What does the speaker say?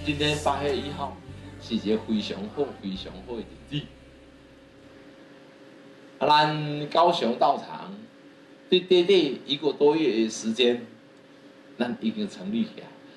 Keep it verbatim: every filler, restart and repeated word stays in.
今天八月一号是一个非常好、非常好的日子。啊，咱高雄道场，这短短一个多月的时间，咱已经成立起来。